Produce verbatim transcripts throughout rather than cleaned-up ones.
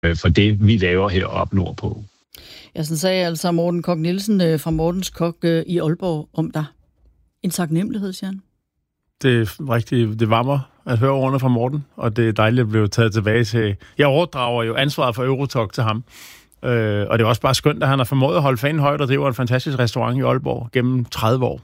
for det, vi laver heroppe nordpå. Ja, sådan sagde altså Morten Korch Nielsen fra Mortens Kok i Aalborg om dig. En taknemmelighed, siger han. Det er rigtigt. Det varmer at høre ordene fra Morten, og det er dejligt at blive taget tilbage til... Jeg overdrager jo ansvaret for Eurotalk til ham. Øh, og det er også bare skønt, at han har formået at holde fanen højt og driver en fantastisk restaurant i Aalborg gennem tredive år.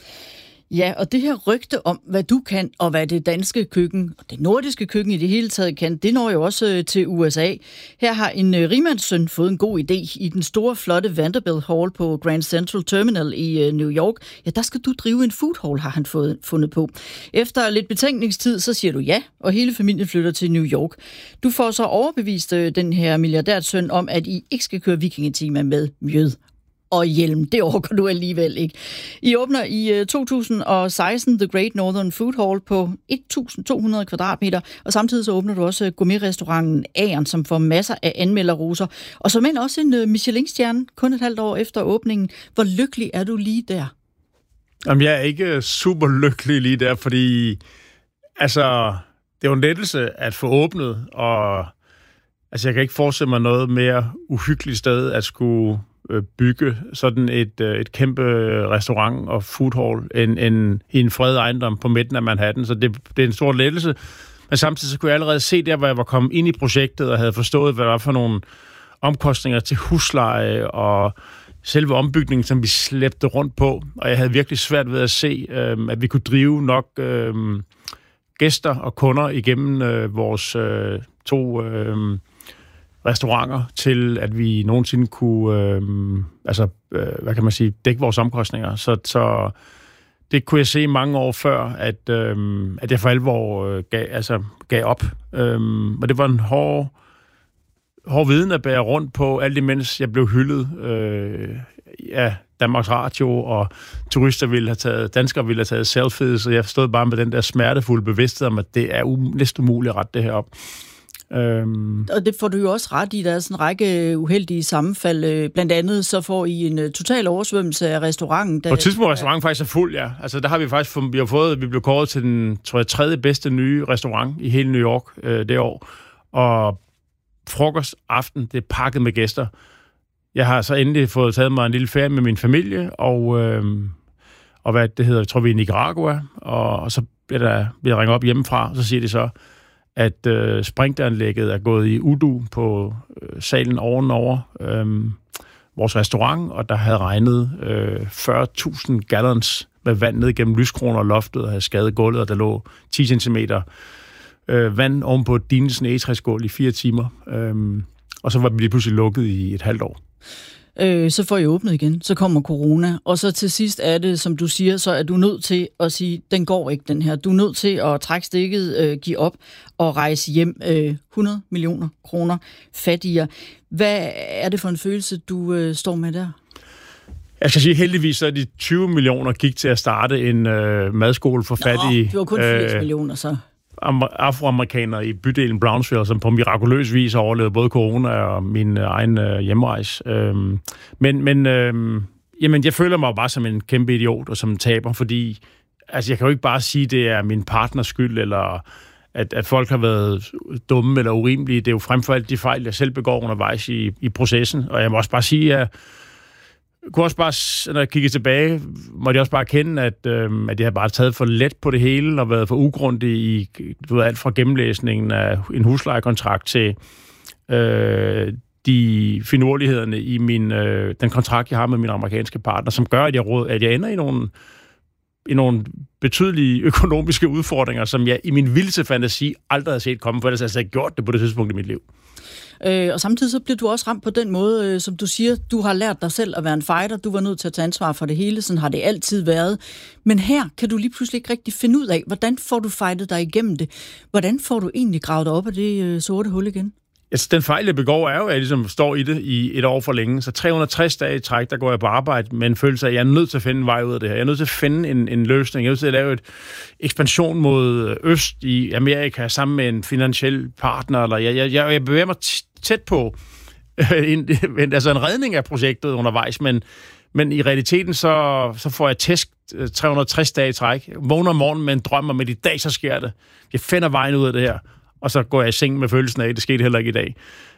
Ja, og det her rygte om, hvad du kan, og hvad det danske køkken, og det nordiske køkken i det hele taget kan, det når jo også øh, til U S A. Her har en øh, rigmandssøn fået en god idé. I den store, flotte Vanderbilt Hall på Grand Central Terminal i øh, New York, ja, der skal du drive en food hall, har han fået, fundet på. Efter lidt betænkningstid, så siger du ja, og hele familien flytter til New York. Du får så overbevist øh, den her milliardærsøn om, at I ikke skal køre vikingetime med mjød og hjelm. Det orker du alligevel ikke. I åbner i to tusind og seksten The Great Northern Food Hall på tusind to hundrede kvadratmeter, og samtidig så åbner du også gourmetrestauranten Agern, som får masser af anmelderroser, og som end også en Michelin-stjerne, kun et halvt år efter åbningen. Hvor lykkelig er du lige der? Jamen, jeg er ikke super lykkelig lige der, fordi altså, det er jo en lettelse at få åbnet, og altså, jeg kan ikke forestille mig noget mere uhyggeligt sted at skulle bygge sådan et, et kæmpe restaurant og food hall end, end i en fredet ejendom på midten af Manhattan. Så det, det er en stor lettelse. Men samtidig så kunne jeg allerede se der, hvor jeg var kommet ind i projektet og havde forstået, hvad der var for nogle omkostninger til husleje og selve ombygningen, som vi slæbte rundt på. Og jeg havde virkelig svært ved at se, øh, at vi kunne drive nok øh, gæster og kunder igennem øh, vores øh, to... Øh, restauranter til, at vi nogensinde kunne, øh, altså, øh, hvad kan man sige, dække vores omkostninger. Så, så det kunne jeg se mange år før, at, øh, at jeg for alvor øh, gav, altså, gav op. Øh, og det var en hård, hård viden at bære rundt på, alt imens jeg blev hyldet øh, af Danmarks Radio, og turister ville have taget, danskere ville have taget selfies, og jeg stod bare med den der smertefulde bevidsthed om, at det er um, næsten umuligt at rette det her op. Øhm. Og det får du jo også ret i. Der er sådan en række uheldige sammenfald. Blandt andet så får I en total oversvømmelse af restauranten. På et tidspunkt restauranten faktisk er fuld, ja. Altså der har vi faktisk vi har fået, vi blev kåret til den, tror jeg, tredje bedste nye restaurant i hele New York øh, det år. Og frokost aften, det er pakket med gæster. Jeg har så endelig fået taget mig en lille ferie med min familie, og, øh, og hvad det hedder, jeg tror vi er i Nicaragua, og, og så bliver der bliver ringet op hjemmefra, og så siger de så, at øh, sprinteranlægget er gået i udu på øh, salen ovenover øh, vores restaurant, og der havde regnet øh, fyrre tusind gallons med vand ned gennem lyskroner og loftet, og havde skadet gulvet, og der lå ti centimeter øh, vand oven på Dinesen egetræsgulv i fire timer. Øh, og så var vi lige pludselig lukket i et halvt år. Øh, så får I åbnet igen, så kommer corona, og så til sidst er det, som du siger, så er du nødt til at sige, den går ikke, den her. Du er nødt til at trække stikket, øh, give op og rejse hjem øh, hundrede millioner kroner fattigere. Hvad er det for en følelse, du øh, står med der? Jeg skal sige, heldigvis så er de tyve millioner gik til at starte en øh, madskole for fattige. Nå, det var kun firs øh, millioner så. Afroamerikanere i bydelen Brownsville, som på mirakuløs vis har overlevet både corona og min egen øh, hjemrejse. Øhm, men men øh, jamen, jeg føler mig bare som en kæmpe idiot og som en taber, fordi altså, jeg kan jo ikke bare sige, at det er min partners skyld, eller at, at folk har været dumme eller urimelige. Det er jo frem for alt de fejl, jeg selv begår undervejs i, i processen. Og jeg må også bare sige, at jeg kunne også bare, når jeg kigger tilbage, måtte jeg også bare kende, at, øh, at jeg har bare taget for let på det hele og været for ugrundig i du ved, alt fra gennemlæsningen af en huslejekontrakt til øh, de finurlighederne i min, øh, den kontrakt, jeg har med min amerikanske partner, som gør, at jeg, råd, at jeg ender i nogle, i nogle betydelige økonomiske udfordringer, som jeg i min vildeste fantasi aldrig har set komme, for ellers har jeg ikke gjort det på det tidspunkt i mit liv. Øh, og samtidig så bliver du også ramt på den måde, øh, som du siger, du har lært dig selv at være en fighter, du var nødt til at tage ansvar for det hele, sådan har det altid været. Men her kan du lige pludselig ikke rigtig finde ud af, hvordan får du fightet dig igennem det? Hvordan får du egentlig gravet op af det øh, sorte hul igen? Altså, den fejl, jeg begår, er jo, at jeg ligesom står i det i et år for længe. Så tre hundrede og tres dage i træk, der går jeg på arbejde med en følelse af, at jeg er nødt til at finde en vej ud af det her. Jeg er nødt til at finde en, en løsning. Jeg er nødt til at lave et ekspansion mod øst i Amerika sammen med en finansiel partner. Eller jeg, jeg, jeg bevæger mig tæt på en, altså en redning af projektet undervejs, men, men i realiteten så, så får jeg tæsk tre hundrede og tres dage i træk. Jeg vågner om morgenen med en drøm om, at i dag så sker det. Jeg finder vejen ud af det her. Og så går jeg i seng med følelsen af, at det skete heller ikke i dag.